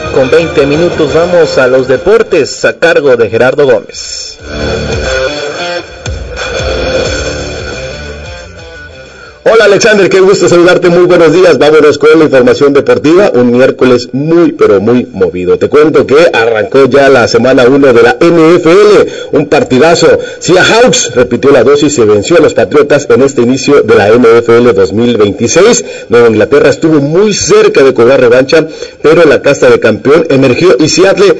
8:20, vamos a los deportes a cargo de Gerardo Gómez. Hola Alexander, qué gusto saludarte, muy buenos días. Vámonos con la información deportiva, un miércoles muy pero muy movido. Te cuento que arrancó ya la semana 1 de la NFL, un partidazo. Seahawks repitió la dosis y venció a los Patriotas en este inicio de la NFL 2026. Nueva Inglaterra estuvo muy cerca de cobrar revancha, pero la casta de campeón emergió y Seattle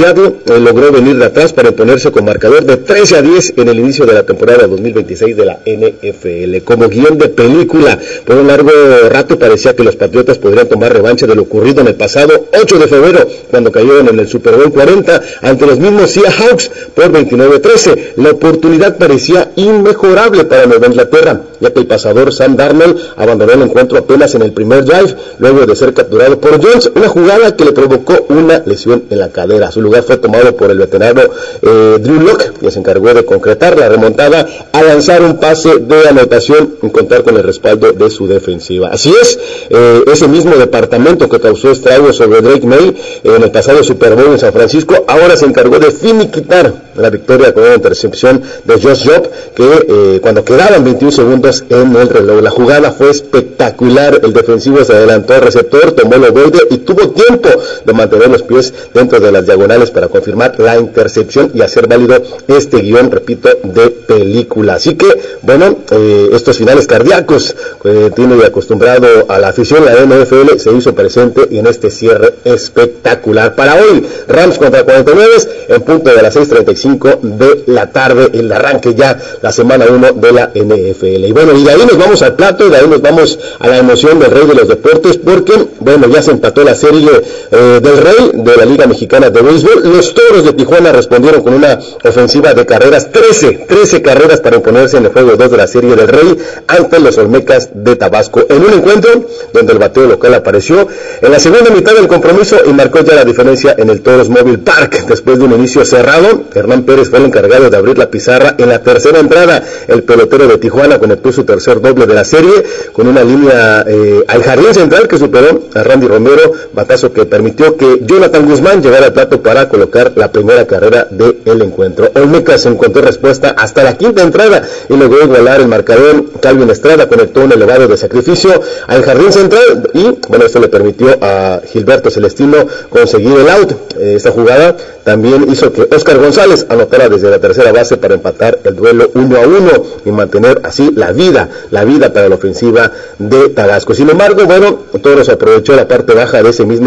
logró venir de atrás para imponerse con marcador de 13-10 en el inicio de la temporada 2026 de la NFL. Como guión de película, por un largo rato parecía que los Patriotas podrían tomar revancha de lo ocurrido en el pasado 8 de febrero, cuando cayeron en el Super Bowl 40 ante los mismos Seahawks por 29-13. La oportunidad parecía inmejorable para Nueva Inglaterra, ya que el pasador Sam Darnold abandonó el encuentro apenas en el primer drive, luego de ser capturado por Jones, una jugada que le provocó una lesión en la cadera. Su lugar fue tomado por el veterano Drew Lock, que se encargó de concretar la remontada a lanzar un pase de anotación y contar con el respaldo de su defensiva. Así es, ese mismo departamento que causó estragos sobre Drake May en el pasado Super Bowl en San Francisco, ahora se encargó de finiquitar la victoria con una intercepción de Josh Job, que cuando quedaban 21 segundos en el reloj. La jugada fue espectacular, el defensivo se adelantó al receptor, tomó el ovoide y tuvo tiempo de mantener los pies dentro de las diagonales para confirmar la intercepción y hacer válido este guión, repito, de película. Así que, bueno, estos finales cardíacos tiene acostumbrado a la afición, la NFL se hizo presente y en este cierre espectacular. Para hoy, Rams contra 49 en punto de las 6:35 de la tarde, el arranque ya la semana 1 de la NFL. Y bueno, y de ahí nos vamos al plato, de ahí nos vamos a la emoción del rey de los deportes, porque, bueno, ya se empató la serie del rey de la Liga Mexicana de Béisbol. Los Toros de Tijuana respondieron con una ofensiva de carreras, 13 carreras para imponerse en el juego 2 de la serie del rey ante los Olmecas de Tabasco, en un encuentro donde el bateo local apareció en la segunda mitad del compromiso y marcó ya la diferencia en el Toros Mobile Park. Después de un inicio cerrado, Hernán Pérez fue el encargado de abrir la pizarra en la tercera entrada. El pelotero de Tijuana conectó su tercer doble de la serie con una línea al jardín central que superó a Randy Romero, batazo que permitió que Jonathan Guzmán llegara al plato para colocar la primera carrera del encuentro. Olmecas encontró respuesta hasta la quinta entrada y logró igualar el marcador. Calvin Estrada conectó un elevado de sacrificio al jardín central y, bueno, esto le permitió a Gilberto Celestino conseguir el out. Esta jugada también hizo que Oscar González anotara desde la tercera base para empatar el duelo 1-1 y mantener así la vida para la ofensiva de Tabasco. Sin embargo, bueno, Toros aprovechó la parte baja de ese mismo